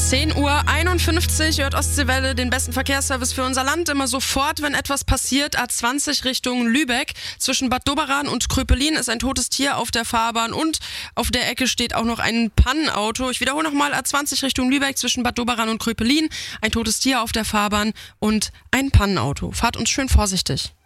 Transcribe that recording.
10:51 Uhr hört Ostseewelle, den besten Verkehrsservice für unser Land. Immer sofort, wenn etwas passiert. A20 Richtung Lübeck. Zwischen Bad Doberan und Kröpelin ist ein totes Tier auf der Fahrbahn und auf der Ecke steht auch noch ein Pannenauto. Ich wiederhole nochmal, A20 Richtung Lübeck zwischen Bad Doberan und Kröpelin. Ein totes Tier auf der Fahrbahn und ein Pannenauto. Fahrt uns schön vorsichtig.